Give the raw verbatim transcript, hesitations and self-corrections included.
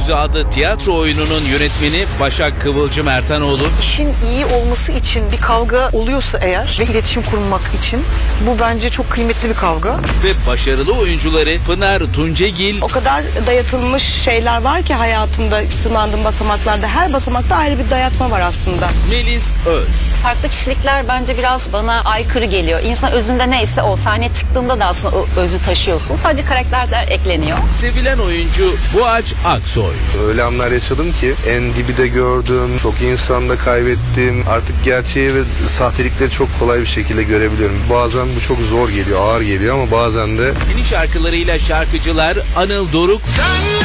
Gökyüzü adlı tiyatro oyununun yönetmeni Başak Kıvılcım Ertanoğlu. İşin iyi olması için bir kavga oluyorsa eğer ve iletişim kurmak için bu bence çok kıymetli bir kavga. Ve başarılı oyuncuları Pınar Tuncegil, O kadar dayatılmış şeyler var ki hayatımda tırmandığım basamaklarda, her basamakta ayrı bir dayatma var aslında. Melis Öz. Farklı kişilikler bence biraz bana aykırı geliyor. İnsan özünde neyse o, sahneye çıktığında da aslında o özü taşıyorsun. Sadece karakterler ekleniyor. Sevilen oyuncu Boğaç Aksoy. Öyle anlar yaşadım ki en dibi de gördüm, çok insan da kaybettim. Artık gerçeği ve sahtelikleri çok kolay bir şekilde görebiliyorum. Bazen bu çok zor geliyor, ağır geliyor ama bazen de... Yeni şarkılarıyla şarkıcılar Anıl Doruk, Sen